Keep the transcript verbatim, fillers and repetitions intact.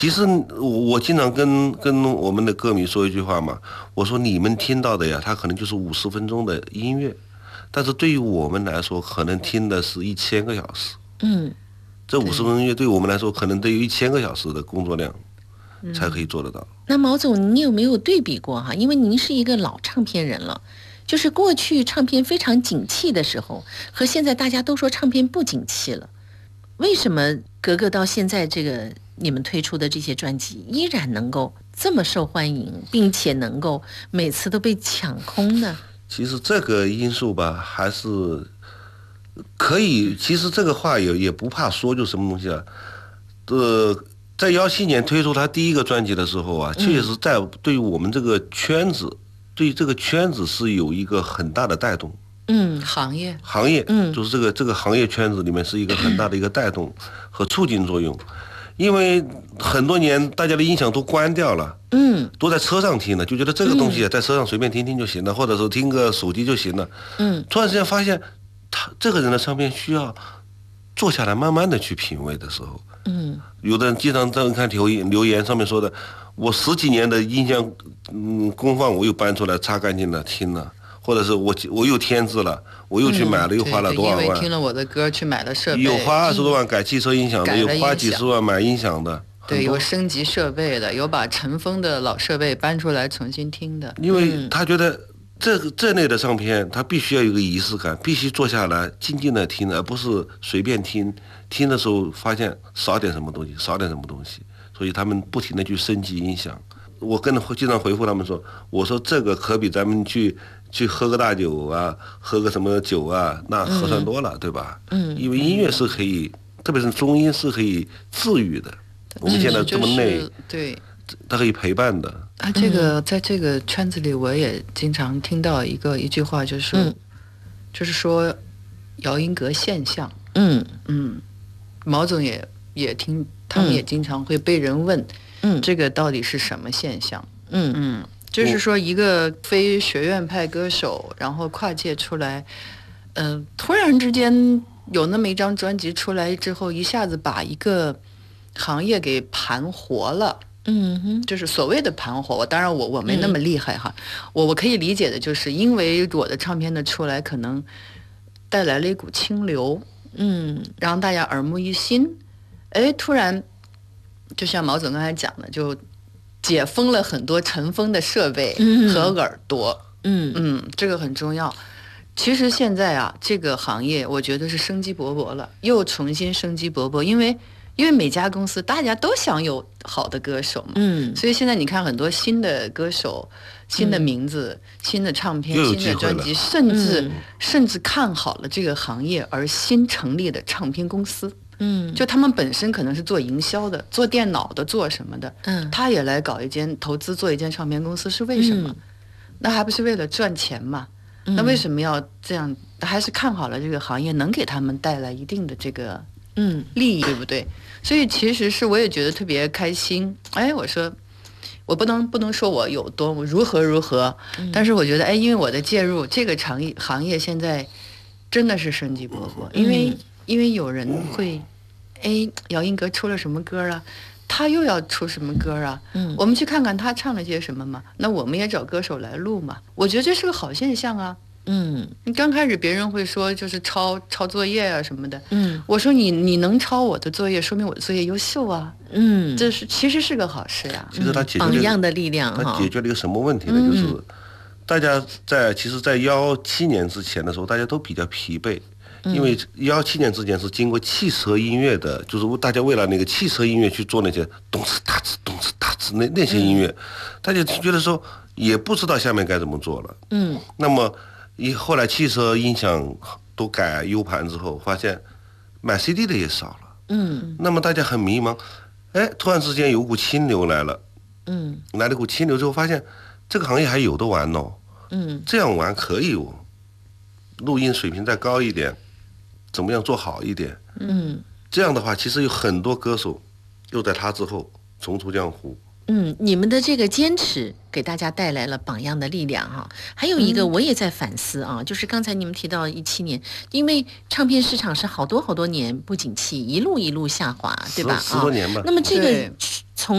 其实我我经常跟跟我们的歌迷说一句话嘛，我说你们听到的呀，它可能就是五十分钟的音乐，但是对于我们来说，可能听的是一千个小时。 嗯， 这五十分钟音乐对我们来说，可能得有一千个小时的工作量，才可以做得到。 那毛总，你有没有对比过哈？因为您是一个老唱片人了，就是过去唱片非常景气的时候，和现在大家都说唱片不景气了，为什么格格到现在这个你们推出的这些专辑依然能够这么受欢迎，并且能够每次都被抢空呢？ 其实这个因素吧，还是可以。其实这个话也也不怕说，就什么东西啊？呃，在幺七年推出他第一个专辑的时候啊，确实在对于我们这个圈子，对于这个圈子是有一个很大的带动。 嗯， 行业行业， 嗯， 就是这个这个行业圈子里面是一个很大的一个带动和促进作用。因为很多年大家的音响都关掉了， 嗯， 都在车上听了，就觉得这个东西在车上随便听听就行了，或者是听个手机就行了。 嗯， 突然之间发现，他这个人的唱片需要坐下来慢慢的去品味的时候， 嗯， 有的人经常在看留言留言上面说的，我十几年的音响嗯功放我又搬出来擦干净了听了。或者是我我又添置了，我又去买了，又花了多少万？ 因为听了我的歌去买了设备， 有花二十多万改汽车音响的，有花几十万买音响的， 对，有升级设备的，有把尘封的老设备搬出来重新听的。 因为他觉得这个这类的唱片，他必须要有个仪式感，必须坐下来静静的听，而不是随便听。听的时候发现少点什么东西，少点什么东西，所以他们不停的去升级音响。我跟经常回复他们说，我说这个可比咱们去去喝个大酒啊，喝个什么酒啊，那合算多了，嗯、对吧？ 嗯， 因为音乐是可以，特别是中音是可以治愈的。我们现在这么累， 就是、对， 它可以陪伴的。 啊，这个在这个圈子里，我也经常听到一个一句话，就是，嗯、就是说摇音阁现象。 嗯嗯，毛总也也听，他们也经常会被人问。 嗯， 这个到底是什么现象？ 嗯嗯，就是说一个非学院派歌手，然后跨界出来，嗯、呃，突然之间有那么一张专辑出来之后，一下子把一个行业给盘活了。 嗯哼， 就是所谓的盘活。我当然我我没那么厉害哈，嗯、我我可以理解的就是因为我的唱片的出来，可能带来了一股清流， 嗯， 让大家耳目一新。哎，突然。就像毛总刚才讲的，就解封了很多尘封的设备和耳朵。 嗯嗯，这个很重要。其实现在啊，这个行业我觉得是生机勃勃了，又重新生机勃勃，因为因为每家公司大家都想有好的歌手嘛。 嗯， 所以现在你看很多新的歌手、新的名字、嗯、新的唱片、新的专辑，甚至、嗯、甚至看好了这个行业而新成立的唱片公司。 嗯， 就他们本身可能是做营销的，做电脑的，做什么的， 嗯， 他也来搞一间投资做一间唱片公司，是为什么？嗯、那还不是为了赚钱嘛？嗯、那为什么要这样？还是看好了这个行业能给他们带来一定的这个嗯利益，对不对？所以其实是我也觉得特别开心。哎，我说我不能不能说我有多么如何如何，嗯、但是我觉得哎，因为我的介入，这个行业行业现在真的是生机勃勃，因为、嗯、因为有人会。哎，摇音阁出了什么歌啊？他又要出什么歌啊？ 嗯， 我们去看看他唱了些什么嘛。那我们也找歌手来录嘛。我觉得这是个好现象啊。 嗯， 你刚开始别人会说就是抄抄作业啊什么的。 嗯， 我说你你能抄我的作业，说明我的作业优秀啊。 嗯， 这是其实是个好事呀。 其实他解决榜样的力量， 他解决了一个什么问题呢？ 嗯、 就是大家在其实，在幺七年之前的时候，大家都比较疲惫。因为幺七年之前是经过汽车音乐的，就是大家为了那个汽车音乐去做那些咚哧哒哧咚哧哒哧那那些音乐，大家觉得说也不知道下面该怎么做了。 嗯， 那么一后来汽车音响都改 U 盘之后，发现买 C D 的也少了。 嗯， 那么大家很迷茫，哎，突然之间有股清流来了。 嗯， 来了股清流之后，发现这个行业还有的玩哦。 嗯， 这样玩可以哦，录音水平再高一点。怎么样做好一点？ 嗯， 这样的话，其实有很多歌手又在他之后重出江湖。 嗯，你们的这个坚持给大家带来了榜样的力量哈。还有一个我也在反思啊，嗯、就是刚才你们提到一七年，因为唱片市场是好多好多年不景气，一路一路下滑，对吧？ 十多年吧。 啊、那么这个从